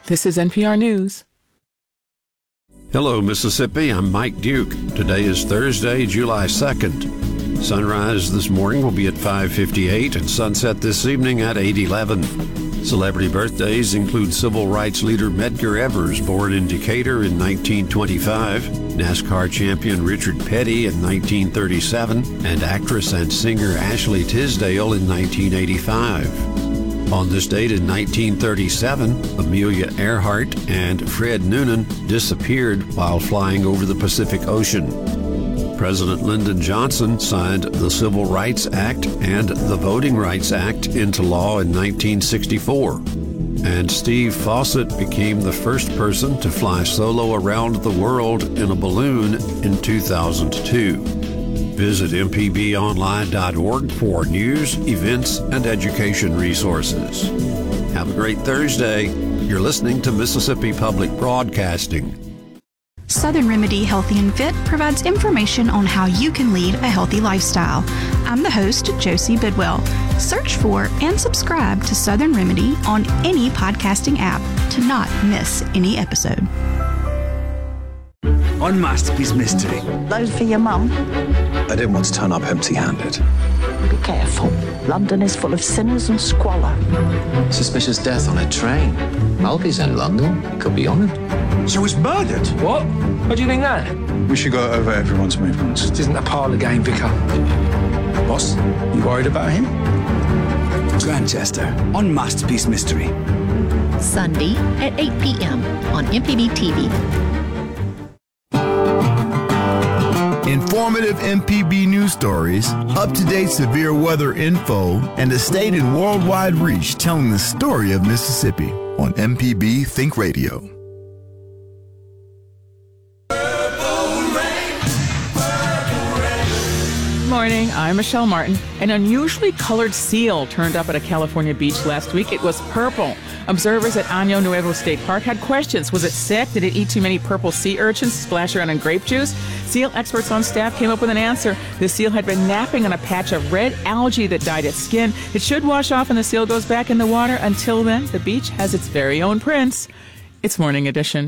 This is NPR News. Hello, Mississippi. I'm Mike Duke. Today is Thursday, July 2nd. Sunrise this morning will be at 5:58 and sunset this evening at 8:11. Celebrity birthdays include civil rights leader Medgar Evers, born in Decatur in 1925, NASCAR champion Richard Petty in 1937, and actress and singer Ashley Tisdale in 1985. On this date in 1937, Amelia Earhart and Fred Noonan disappeared while flying over the Pacific Ocean. President Lyndon Johnson signed the Civil Rights Act and the Voting Rights Act into law in 1964. And Steve Fawcett became the first person to fly solo around the world in a balloon in 2002. Visit mpbonline.org for news, events, and education resources. Have a great Thursday. You're listening to Mississippi Public Broadcasting. Southern Remedy Healthy and Fit provides information on how you can lead a healthy lifestyle. I'm the host, Josie Bidwell. Search for and subscribe to Southern Remedy on any podcasting app to not miss any episode. On Masterpiece Mystery. Those for your mum? I didn't want to turn up empty-handed. Be careful. London is full of sinners and squalor. Suspicious death on a train. Malky's in London. Could be honoured. She was murdered? What? What do you think that? We should go over everyone's movements. It isn't a parlour game, Vicar. Boss, you worried about him? Grantchester, on Masterpiece Mystery. Sunday at 8 p.m. on MPB TV. Informative MPB news stories, up-to-date severe weather info, and a state and worldwide reach telling the story of Mississippi on MPB Think Radio. Morning, I'm Michelle Martin. An unusually colored seal turned up at a California beach last week. It was purple. Observers at Año Nuevo State Park had questions. Was it sick? Did it eat too many purple sea urchins, splash around in grape juice? Seal experts on staff came up with an answer. The seal had been napping on a patch of red algae that dyed its skin. It should wash off and the seal goes back in the water. Until then, the beach has its very own prince. It's Morning Edition.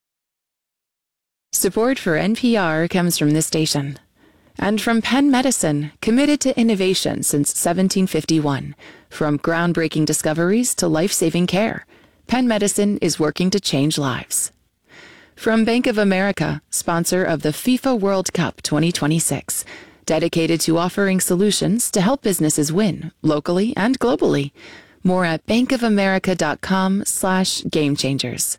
Support for NPR comes from this station. And from Penn Medicine, committed to innovation since 1751. From groundbreaking discoveries to life-saving care, Penn Medicine is working to change lives. From Bank of America, sponsor of the FIFA World Cup 2026, dedicated to offering solutions to help businesses win, locally and globally. More at bankofamerica.com/gamechangers.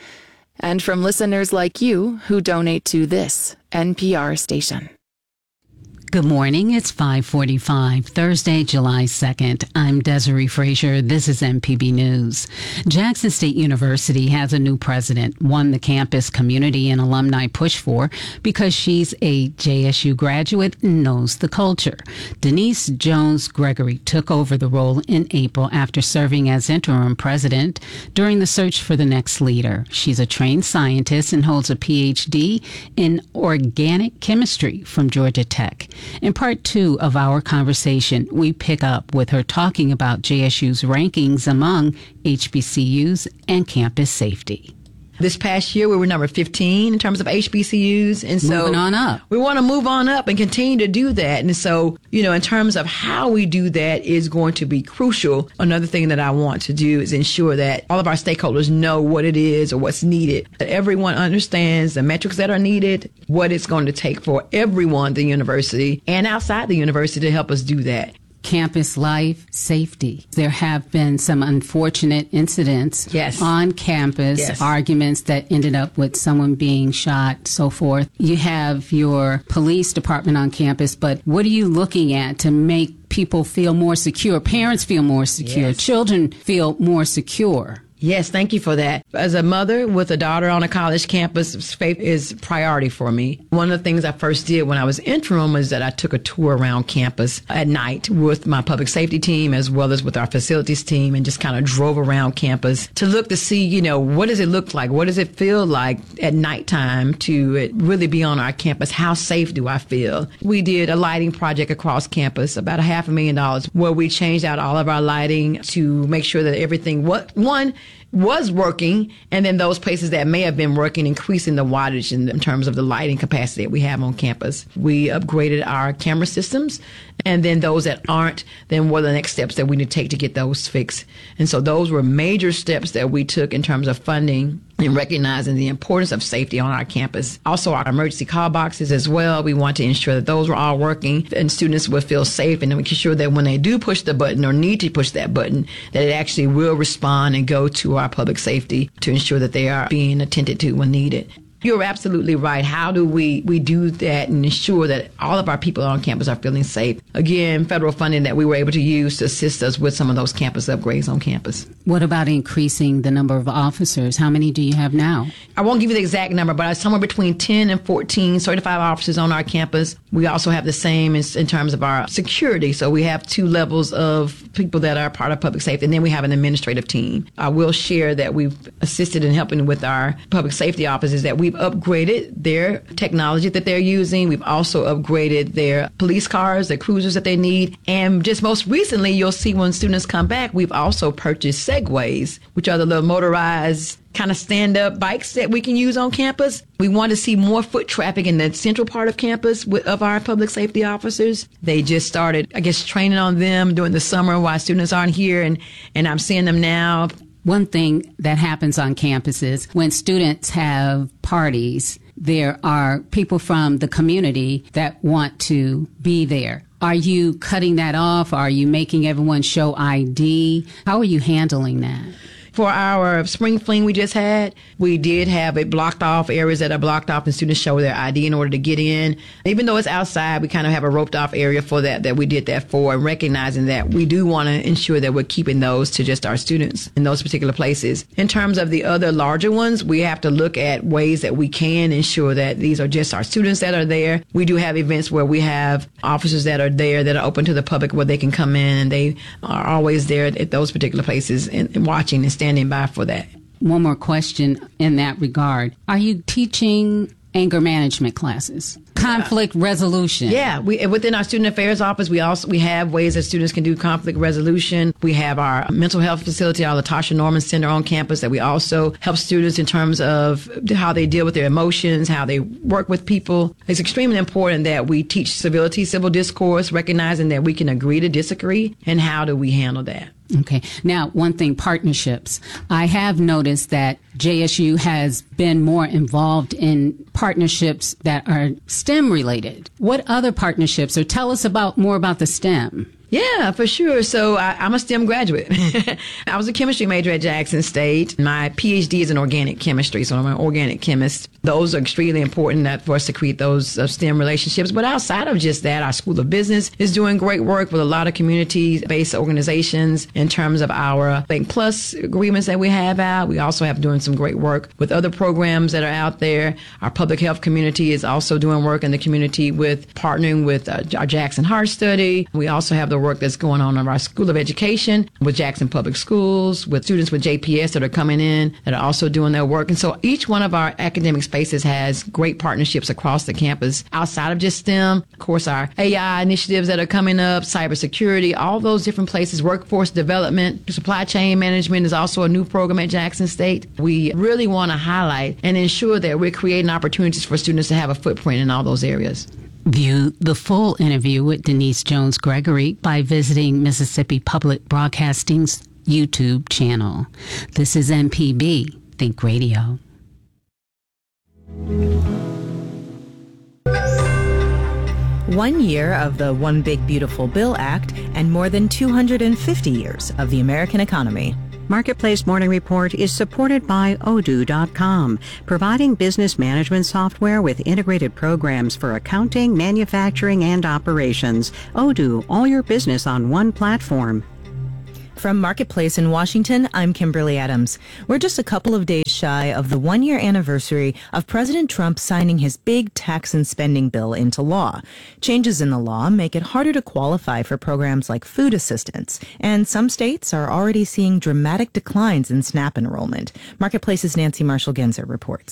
And from listeners like you who donate to this NPR station. Good morning. It's 5:45, Thursday, July 2nd. I'm Desiree Frazier. This is MPB News. Jackson State University has a new president, one the campus community and alumni push for because she's a JSU graduate and knows the culture. Denise Jones Gregory took over the role in April after serving as interim president during the search for the next leader. She's a trained scientist and holds a PhD in organic chemistry from Georgia Tech. In part 2 of our conversation, we pick up with her talking about JSU's rankings among HBCUs and campus safety. This past year, we were number 15 in terms of HBCUs. And so moving on up. We want to move on up and continue to do that. And so, in terms of how we do that is going to be crucial. Another thing that I want to do is ensure that all of our stakeholders know what it is or what's needed. That everyone understands the metrics that are needed, what it's going to take for everyone at the university and outside the university to help us do that. Campus life safety. There have been some unfortunate incidents on campus, arguments that ended up with someone being shot, so forth. You have your police department on campus, but what are you looking at to make people feel more secure, parents feel more secure, children feel more secure? Yes, thank you for that. As a mother with a daughter on a college campus, faith is priority for me. One of the things I first did when I was interim is that I took a tour around campus at night with my public safety team as well as with our facilities team and just kind of drove around campus to look to see, what does it look like? What does it feel like at nighttime to really be on our campus? How safe do I feel? We did a lighting project across campus, about $500,000, where we changed out all of our lighting to make sure that everything, was working, and then those places that may have been working, increasing the wattage in terms of the lighting capacity that we have on campus. We upgraded our camera systems, and then those that aren't, then what are the next steps that we need to take to get those fixed? And so those were major steps that we took in terms of funding and recognizing the importance of safety on our campus. Also, our emergency call boxes as well. We want to ensure that those were all working and students would feel safe, and making sure that when they do push the button or need to push that button, that it actually will respond and go to our public safety to ensure that they are being attended to when needed. You're absolutely right. How do we do that and ensure that all of our people on campus are feeling safe? Again, federal funding that we were able to use to assist us with some of those campus upgrades on campus. What about increasing the number of officers? How many do you have now? I won't give you the exact number, but it's somewhere between 10 and 14 certified officers on our campus. We also have the same in terms of our security. So we have 2 levels of people that are part of public safety, and then we have an administrative team. I will share that we've assisted in helping with our public safety officers, that we've upgraded their technology that they're using. We've also upgraded their police cars, their cruisers that they need. And just most recently, you'll see when students come back, we've also purchased Segways, which are the little motorized kind of stand-up bikes that we can use on campus. We want to see more foot traffic in the central part of campus of our public safety officers. They just started, I guess, training on them during the summer while students aren't here, and I'm seeing them now. One thing that happens on campuses, when students have parties, there are people from the community that want to be there. Are you cutting that off? Are you making everyone show ID? How are you handling that? For our spring fling we just had, we did have it blocked off, areas that are blocked off, and students show their ID in order to get in. Even though it's outside, we kind of have a roped off area for that we did that for, and recognizing that we do want to ensure that we're keeping those to just our students in those particular places. In terms of the other larger ones, we have to look at ways that we can ensure that these are just our students that are there. We do have events where we have officers that are there that are open to the public, where they can come in, and they are always there at those particular places and watching and standing by for that. One more question in that regard. Are you teaching anger management classes? Conflict resolution. Yeah, within our student affairs office, we have ways that students can do conflict resolution. We have our mental health facility, our LaTosha Norman Center on campus, that we also help students in terms of how they deal with their emotions, how they work with people. It's extremely important that we teach civility, civil discourse, recognizing that we can agree to disagree, and how do we handle that. Okay. Now, one thing, partnerships. I have noticed that JSU has been more involved in partnerships that are STEM related. What other partnerships, or tell us more about the STEM? Yeah, for sure. So I'm a STEM graduate. I was a chemistry major at Jackson State. My PhD is in organic chemistry, so I'm an organic chemist. Those are extremely important for us to create those STEM relationships. But outside of just that, our School of Business is doing great work with a lot of community-based organizations in terms of our Think Plus agreements that we have out. We also have doing some great work with other programs that are out there. Our public health community is also doing work in the community with partnering with our Jackson Heart Study. We also have the work that's going on in our School of Education with Jackson Public Schools, with students with JPS that are coming in that are also doing their work. And so each one of our academic spaces has great partnerships across the campus outside of just STEM. Of course, our AI initiatives that are coming up, cybersecurity, all those different places, workforce development, supply chain management is also a new program at Jackson State. We really want to highlight and ensure that we're creating opportunities for students to have a footprint in all those areas. View the full interview with Denise Jones Gregory by visiting Mississippi Public Broadcasting's YouTube channel. This is MPB Think Radio. One year of the One Big Beautiful Bill Act and more than 250 years of the American economy. Marketplace Morning Report is supported by Odoo.com, providing business management software with integrated programs for accounting, manufacturing, and operations. Odoo, all your business on one platform. From Marketplace in Washington, I'm Kimberly Adams. We're just a couple of days shy of the one-year anniversary of President Trump signing his big tax and spending bill into law. Changes in the law make it harder to qualify for programs like food assistance, and some states are already seeing dramatic declines in SNAP enrollment. Marketplace's Nancy Marshall-Genzer reports.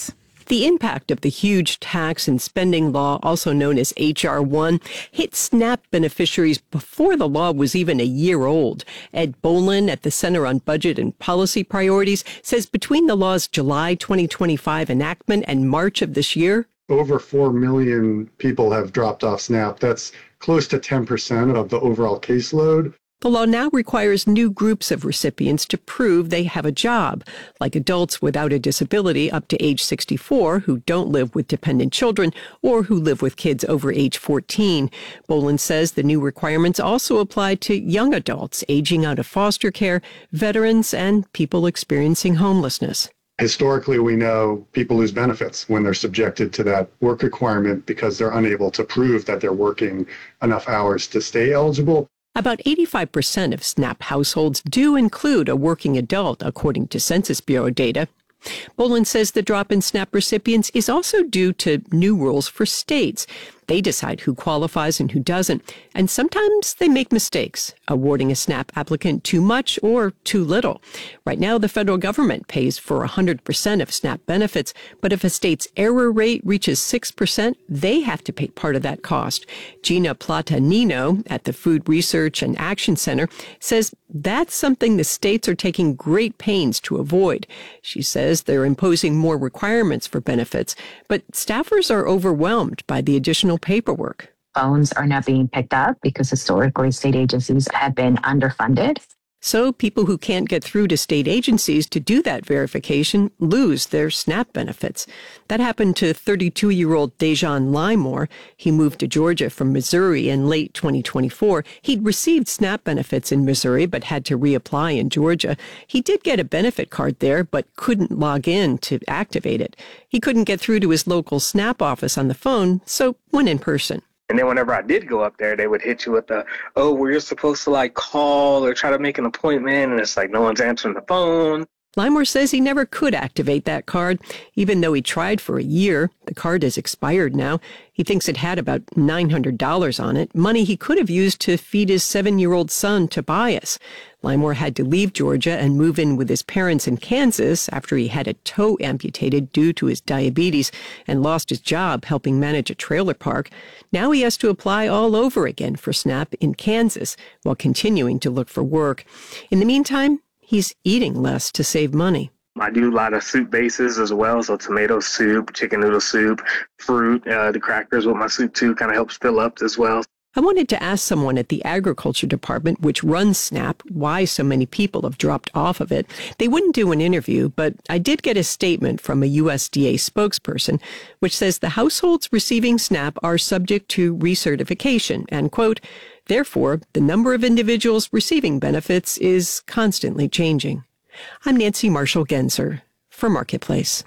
The impact of the huge tax and spending law, also known as H.R. 1, hit SNAP beneficiaries before the law was even a year old. Ed Bolin at the Center on Budget and Policy Priorities says between the law's July 2025 enactment and March of this year, over 4 million people have dropped off SNAP. That's close to 10% of the overall caseload. The law now requires new groups of recipients to prove they have a job, like adults without a disability up to age 64 who don't live with dependent children or who live with kids over age 14. Bolin says the new requirements also apply to young adults aging out of foster care, veterans, and people experiencing homelessness. Historically, we know people lose benefits when they're subjected to that work requirement because they're unable to prove that they're working enough hours to stay eligible. About 85% of SNAP households do include a working adult, according to Census Bureau data. Bolin says the drop in SNAP recipients is also due to new rules for states. They decide who qualifies and who doesn't, and sometimes they make mistakes, awarding a SNAP applicant too much or too little. Right now, the federal government pays for 100% of SNAP benefits, but if a state's error rate reaches 6%, they have to pay part of that cost. Gina Platanino at the Food Research and Action Center says that's something the states are taking great pains to avoid. She says they're imposing more requirements for benefits, but staffers are overwhelmed by the additional paperwork. Phones are not being picked up because historically state agencies have been underfunded. So people who can't get through to state agencies to do that verification lose their SNAP benefits. That happened to 32-year-old Dejan Limor. He moved to Georgia from Missouri in late 2024. He'd received SNAP benefits in Missouri but had to reapply in Georgia. He did get a benefit card there but couldn't log in to activate it. He couldn't get through to his local SNAP office on the phone, so went in person. And then whenever I did go up there, they would hit you with the, well, you're supposed to call or try to make an appointment. And it's no one's answering the phone. Limor says he never could activate that card, even though he tried for a year. The card is expired now. He thinks it had about $900 on it, money he could have used to feed his 7-year-old son, Tobias. Limor had to leave Georgia and move in with his parents in Kansas after he had a toe amputated due to his diabetes and lost his job helping manage a trailer park. Now he has to apply all over again for SNAP in Kansas while continuing to look for work. In the meantime, he's eating less to save money. I do a lot of soup bases as well, so tomato soup, chicken noodle soup, fruit, the crackers with my soup too kind of helps fill up as well. I wanted to ask someone at the Agriculture Department, which runs SNAP, why so many people have dropped off of it. They wouldn't do an interview, but I did get a statement from a USDA spokesperson, which says the households receiving SNAP are subject to recertification, and, quote, therefore, the number of individuals receiving benefits is constantly changing. I'm Nancy Marshall-Genzer for Marketplace.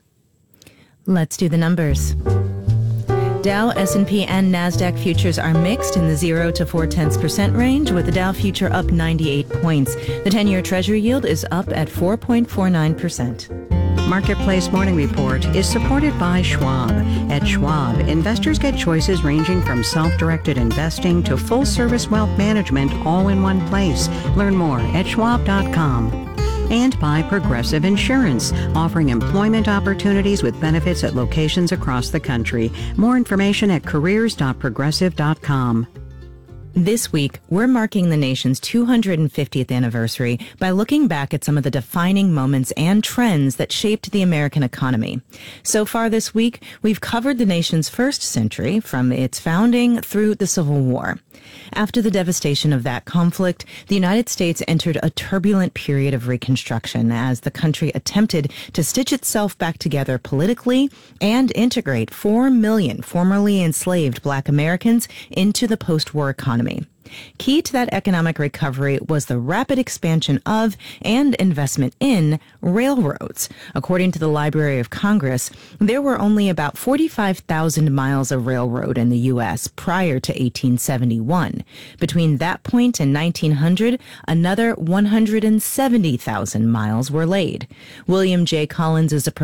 Let's do the numbers. Dow, S&P, and NASDAQ futures are mixed in the 0 to 0.4% range, with the Dow future up 98 points. The 10-year Treasury yield is up at 4.49%. Marketplace Morning Report is supported by Schwab. At Schwab, investors get choices ranging from self-directed investing to full-service wealth management all in one place. Learn more at schwab.com. And by Progressive Insurance, offering employment opportunities with benefits at locations across the country. More information at careers.progressive.com. This week, we're marking the nation's 250th anniversary by looking back at some of the defining moments and trends that shaped the American economy. So far this week, we've covered the nation's first century, from its founding through the Civil War. After the devastation of that conflict, the United States entered a turbulent period of Reconstruction as the country attempted to stitch itself back together politically and integrate 4 million formerly enslaved Black Americans into the post-war economy. Key to that economic recovery was the rapid expansion of and investment in railroads. According to the Library of Congress, there were only about 45,000 miles of railroad in the U.S. prior to 1871. Between that point and 1900, another 170,000 miles were laid. William J. Collins is a